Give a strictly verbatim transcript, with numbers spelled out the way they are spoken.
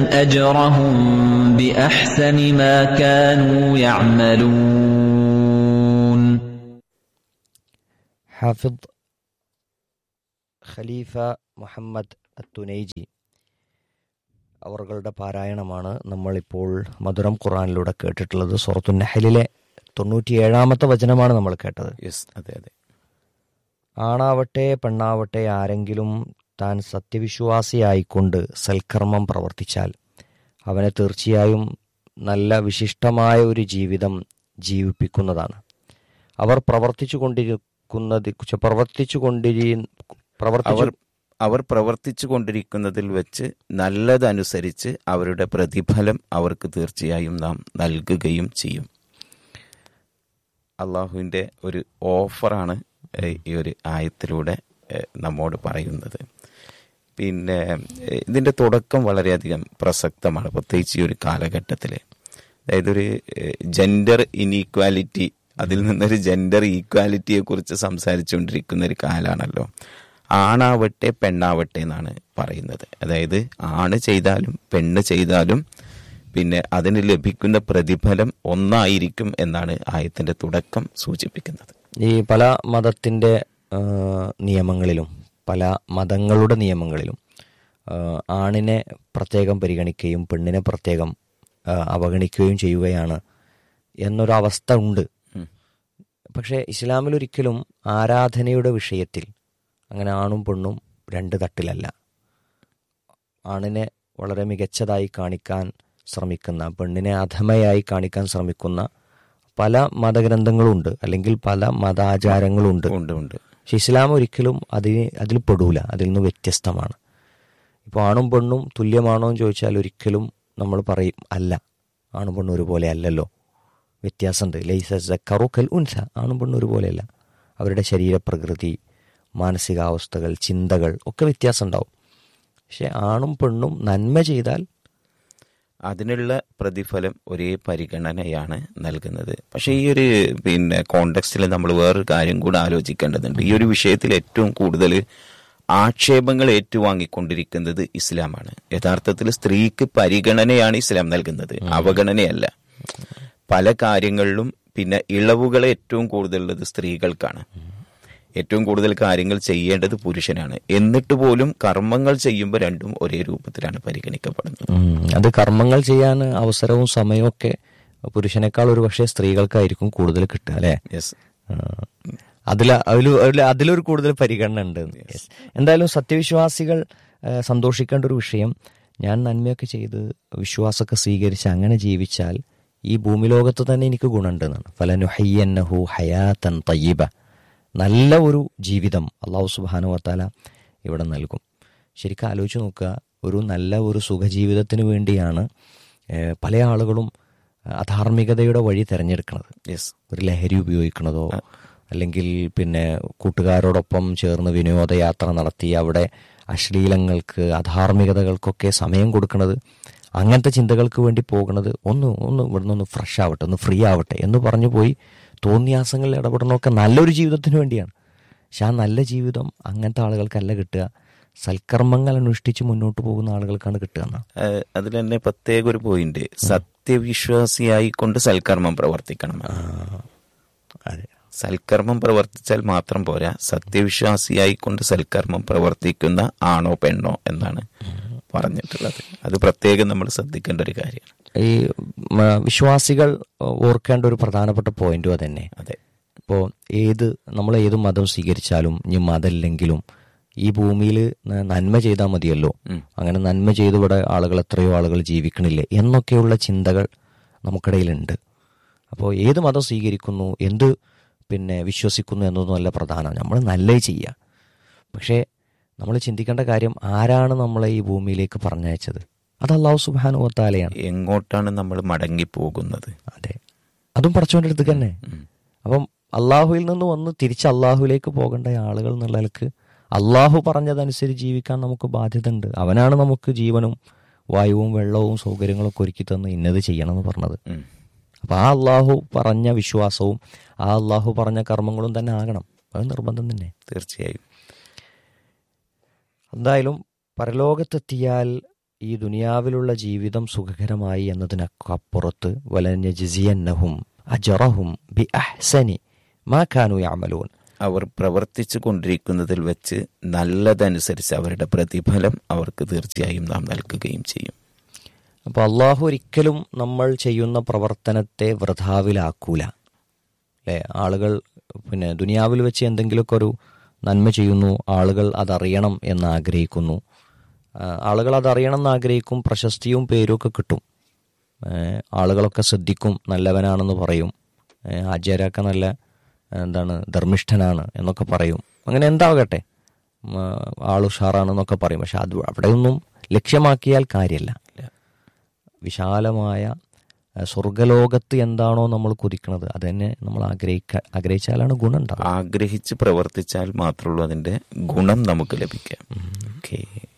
أجرهم بأحسن ما كانوا يعملون. ഹാഫിദ് ഖലീഫ മുഹമ്മദ് അത്തുനൈജി അവരുടെ പാരായണമാണ് നമ്മളിപ്പോൾ മധുരം ഖുർആനിലൂടെ കേട്ടിട്ടുള്ളത്. സൂറത്തുൻ നഹലിലെ തൊണ്ണൂറ്റിയേഴാമത്തെ വചനമാണ് നമ്മൾ കേട്ടത്. യെസ്, അതെ അതെ. ആണാവട്ടെ പെണ്ണാവട്ടെ ആരെങ്കിലും താൻ സത്യവിശ്വാസിയായിക്കൊണ്ട് സൽക്കർമ്മം പ്രവർത്തിച്ചാൽ അവനെ തീർച്ചയായും നല്ല വിശിഷ്ടമായ ഒരു ജീവിതം ജീവിപ്പിക്കുന്നതാണ്. അവർ പ്രവർത്തിച്ചു കൊണ്ടിരിക്കുന്നത് പ്രവർത്തിച്ചു കൊണ്ടിരി പ്രവർത്തിച്ചു അവർ പ്രവർത്തിച്ചു കൊണ്ടിരിക്കുന്നതിൽ വെച്ച് നല്ലതനുസരിച്ച് അവരുടെ പ്രതിഫലം അവർക്ക് തീർച്ചയായും നാം നൽകുകയും ചെയ്യും. അള്ളാഹുവിൻ്റെ ഒരു ഓഫറാണ് ഈ ഒരു ആയത്തിലൂടെ നമ്മോട് പറയുന്നത്. പിന്നെ ഇതിൻ്റെ തുടക്കം വളരെയധികം പ്രസക്തമാണ്, പ്രത്യേകിച്ച് ഈ ഒരു കാലഘട്ടത്തിൽ. അതായത് ഒരു ജെൻഡർ ഇനീക്വാലിറ്റി, അതിൽ നിന്നൊരു ജെൻഡർ ഈക്വാലിറ്റിയെ കുറിച്ച് സംസാരിച്ചുകൊണ്ടിരിക്കുന്ന ഒരു കാലമാണല്ലോ. ആണാവട്ടെ പെണ്ണാവട്ടെ എന്നാണ് പറയുന്നത്. അതായത് ആണ് ചെയ്താലും പെണ്ണ് ചെയ്താലും പിന്നെ അതിന് ലഭിക്കുന്ന പ്രതിഫലം ഒന്നായിരിക്കും എന്നാണ് ആയത്തിന്റെ തുടക്കം സൂചിപ്പിക്കുന്നത്. ഈ പല മതത്തിൻ്റെ നിയമങ്ങളിലും പല മതങ്ങളുടെ നിയമങ്ങളിലും ആണിനെ പ്രത്യേകം പരിഗണിക്കുകയും പെണ്ണിനെ പ്രത്യേകം അവഗണിക്കുകയും ചെയ്യുകയാണ് എന്നൊരവസ്ഥ ഉണ്ട്. പക്ഷേ ഇസ്ലാമിലൊരിക്കലും ആരാധനയുടെ വിഷയത്തിൽ അങ്ങനെ ആണും പെണ്ണും രണ്ട് തട്ടിലല്ല. ആണിനെ വളരെ മികച്ചതായി കാണിക്കാൻ ശ്രമിക്കുന്ന, പെണ്ണിനെ അധമയായി കാണിക്കാൻ ശ്രമിക്കുന്ന പല മതഗ്രന്ഥങ്ങളുണ്ട്, അല്ലെങ്കിൽ പല മതാചാരങ്ങളുണ്ട്. പക്ഷെ ഇസ്ലാം ഒരിക്കലും അതിന് അതിൽ പെടൂല, അതിൽ നിന്ന് വ്യത്യസ്തമാണ്. ഇപ്പോൾ ആണും പെണ്ണും തുല്യമാണോ എന്ന് ചോദിച്ചാൽ ഒരിക്കലും നമ്മൾ പറയും അല്ല, ആണും പെണ്ണും ഒരുപോലെ അല്ലല്ലോ, വ്യത്യാസമുണ്ട്. ലൈസ സക്കറു കൽ ഉൻസ, ആണും പെണ്ണും ഒരുപോലെയല്ല. അവരുടെ ശരീരപ്രകൃതി, മാനസികാവസ്ഥകൾ, ചിന്തകൾ ഒക്കെ വ്യത്യാസം ഉണ്ടാവും. പക്ഷെ ആണും പെണ്ണും നന്മ ചെയ്താൽ അതിനുള്ള പ്രതിഫലം ഒരേ പരിഗണനയാണ് നൽകുന്നത്. പക്ഷേ ഈ ഒരു പിന്നെ കോണ്ടെക്സ്റ്റിൽ നമ്മൾ വേറൊരു കാര്യം കൂടെ ആലോചിക്കേണ്ടതുണ്ട്. ഈ ഒരു വിഷയത്തിൽ ഏറ്റവും കൂടുതൽ ആക്ഷേപങ്ങൾ ഏറ്റുവാങ്ങിക്കൊണ്ടിരിക്കുന്നത് ഇസ്ലാമാണ്. യഥാർത്ഥത്തിൽ സ്ത്രീക്ക് പരിഗണനയാണ് ഇസ്ലാം നൽകുന്നത്, അവഗണനയല്ല. പല കാര്യങ്ങളിലും പിന്നെ ഇളവുകൾ ഏറ്റവും കൂടുതലുള്ളത് സ്ത്രീകൾക്കാണ്. ഏറ്റവും കൂടുതൽ കാര്യങ്ങൾ ചെയ്യേണ്ടത് പുരുഷനാണ്. എന്നിട്ട് പോലും കർമ്മങ്ങൾ ചെയ്യുമ്പോൾ രണ്ടും ഒരേ രൂപത്തിലാണ് പരിഗണിക്കപ്പെടുന്നത്. അത് കർമ്മങ്ങൾ ചെയ്യാൻ അവസരവും സമയവും ഒക്കെ പുരുഷനേക്കാൾ ഒരു പക്ഷേ സ്ത്രീകൾക്കായിരിക്കും കൂടുതൽ കിട്ടുക, അല്ലേ? യെസ്, അതിൽ അതിലൊരു കൂടുതൽ പരിഗണന ഉണ്ട്. എന്തായാലും സത്യവിശ്വാസികൾ സന്തോഷിക്കേണ്ട ഒരു വിഷയം, ഞാൻ നന്മയൊക്കെ ചെയ്ത് വിശ്വാസമൊക്കെ സ്വീകരിച്ച് അങ്ങനെ ജീവിച്ചാൽ ഈ ഭൂമി ലോകത്ത് തന്നെ എനിക്ക് ഗുണമുണ്ടെന്നാണ്. ഫലനുഹയ്യന്നഹു ഹയാതൻ തയ്യിബ, നല്ല ഒരു ജീവിതം അല്ലാഹു സുബ്ഹാനഹു വതആല ഇവിടെ നൽകും. ശരിക്കും ആലോചിച്ച് നോക്കുക, ഒരു നല്ല ഒരു സുഖജീവിതത്തിന് വേണ്ടിയാണ് പല ആളുകളും അധാർമികതയുടെ വഴി തിരഞ്ഞെടുക്കുന്നത്. യെസ്, ഒരു ലഹരി ഉപയോഗിക്കുന്നതോ അല്ലെങ്കിൽ പിന്നെ കൂട്ടുകാരോടൊപ്പം ചേർന്ന് വിനോദയാത്ര നടത്തി അവിടെ അശ്ലീലങ്ങൾക്ക്, അധാർമികതകൾക്കൊക്കെ സമയം കൊടുക്കുന്നത്, അങ്ങനത്തെ ചിന്തകൾക്ക് വേണ്ടി പോകുന്നത്. ഒന്ന് ഒന്ന് ഇവിടുന്ന് ഒന്ന് ഫ്രഷ് ആവട്ടെ, ഒന്ന് ഫ്രീ ആവട്ടെ എന്ന് പറഞ്ഞു പോയി തോന്നിയാസങ്ങളിൽ ഇടപെടണമൊക്കെ നല്ലൊരു ജീവിതത്തിന് വേണ്ടിയാണ്. പക്ഷെ ആ നല്ല ജീവിതം അങ്ങനത്തെ ആളുകൾക്കല്ല കിട്ടുക, സൽക്കർമ്മങ്ങൾ അനുഷ്ഠിച്ച് മുന്നോട്ട് പോകുന്ന ആളുകൾക്കാണ് കിട്ടുക. അതിൽ തന്നെ പ്രത്യേക ഒരു പോയിന്റ്, സത്യവിശ്വാസിയായിക്കൊണ്ട് സൽക്കർമ്മം പ്രവർത്തിക്കണം. അതെ, സൽക്കർമ്മം പ്രവർത്തിച്ചാൽ മാത്രം പോരാ, സത്യവിശ്വാസിയായിക്കൊണ്ട് സൽക്കർമ്മം പ്രവർത്തിക്കുന്ന ആണോ പെണ്ണോ എന്നാണ് പറഞ്ഞിട്ടുള്ളത്. അത് പ്രത്യേകം നമ്മൾ ശ്രദ്ധിക്കേണ്ട ഒരു കാര്യമാണ്. ഈ വിശ്വാസികൾ ഓർക്കേണ്ട ഒരു പ്രധാനപ്പെട്ട പോയിന്റും അതന്നെ. അതെ, ഇപ്പോൾ ഏത് നമ്മൾ ഏത് മതം സ്വീകരിച്ചാലും ഇനി മതമില്ലെങ്കിലും ഈ ഭൂമിയിൽ നന്മ ചെയ്താൽ മതിയല്ലോ, അങ്ങനെ നന്മ ചെയ്ത് ഇവിടെ ആളുകൾ എത്രയോ ആളുകൾ ജീവിക്കണില്ലേ എന്നൊക്കെയുള്ള ചിന്തകൾ നമുക്കിടയിലുണ്ട്. അപ്പോൾ ഏത് മതം സ്വീകരിക്കുന്നു, എന്ത് പിന്നെ വിശ്വസിക്കുന്നു എന്നതൊന്നും അല്ല പ്രധാനം, നമ്മൾ നല്ലത് ചെയ്യുക. പക്ഷേ നമ്മൾ ചിന്തിക്കേണ്ട കാര്യം, ആരാണ് നമ്മളെ ഈ ഭൂമിയിലേക്ക് പറഞ്ഞയച്ചത്? അത് അല്ലാഹു സുബ്ഹാനഹു വതആലയാണ്. എങ്ങോട്ടാണ് നമ്മൾ മടങ്ങി പോകുന്നത്? അതെ, അതും പടച്ചവന്റെ അടുത്ത് തന്നെ. അപ്പം അള്ളാഹുവിൽ നിന്ന് വന്ന് തിരിച്ച് അള്ളാഹുവിലേക്ക് പോകേണ്ട ആളുകൾ എന്നുള്ള നിലക്ക് അള്ളാഹു പറഞ്ഞതനുസരിച്ച് ജീവിക്കാൻ നമുക്ക് ബാധ്യത ഉണ്ട്. അവനാണ് നമുക്ക് ജീവനും വായുവും വെള്ളവും സൗകര്യങ്ങളൊക്കെ ഒരുക്കി തന്ന് ഇന്നത് ചെയ്യണം എന്ന് പറഞ്ഞത്. അപ്പം ആ അള്ളാഹു പറഞ്ഞ വിശ്വാസവും ആ അള്ളാഹു പറഞ്ഞ കർമ്മങ്ങളും തന്നെ ആകണം, അത് നിർബന്ധം തന്നെ. തീർച്ചയായും. എന്തായാലും പരലോകത്തെത്തിയാൽ ഈ ദുനിയാവിലുള്ള ജീവിതം സുഖകരമായി എന്നതിനപ്പുറത്ത് വലനജിസിയന്നഹും അജറഹും ബി അഹ്സനി മാ കാനൂ യഅമലൂൻ, അവർ പ്രവർത്തിച്ചു കൊണ്ടിരിക്കുന്നതിൽ വെച്ച് നല്ലതനുസരിച്ച് അവരുടെ പ്രതിഫലം അവർക്ക് തീർച്ചയായും നാം നൽകുകയും ചെയ്യും. അപ്പോൾ അള്ളാഹു ഒരിക്കലും നമ്മൾ ചെയ്യുന്ന പ്രവർത്തനത്തെ വൃഥാവിലാക്കൂല. അല്ലേ? ആളുകൾ പിന്നെ ദുനിയാവിൽ വെച്ച് എന്തെങ്കിലുമൊക്കെ ഒരു നന്മ ചെയ്യുന്നു, ആളുകൾ അതറിയണം എന്ന് ആഗ്രഹിക്കുന്നു, ആളുകൾ അതറിയണം എന്ന് ആഗ്രഹിക്കും, പ്രശസ്തിയും പേരും ഒക്കെ കിട്ടും, ആളുകളൊക്കെ ശ്രദ്ധിക്കും, നല്ലവനാണെന്ന് പറയും, ആചാര്യൊക്കെ നല്ല എന്താണ് ധർമ്മിഷ്ഠനാണ് എന്നൊക്കെ പറയും, അങ്ങനെ എന്താകട്ടെ ആളുഷാറാണെന്നൊക്കെ പറയും. പക്ഷെ അത് അവിടെയൊന്നും ലക്ഷ്യമാക്കിയാൽ കാര്യമല്ല. വിശാലമായ സ്വർഗലോകത്ത് എന്താണോ നമ്മൾ കൊതിക്കുന്നത് അത് തന്നെ നമ്മൾ ആഗ്രഹിക്ക ആഗ്രഹിച്ചാലാണ് ഗുണം ഉണ്ടാവുക. ആഗ്രഹിച്ച് പ്രവർത്തിച്ചാൽ മാത്രമുള്ളൂ അതിന്റെ ഗുണം നമുക്ക് ലഭിക്കാം. ഓക്കെ.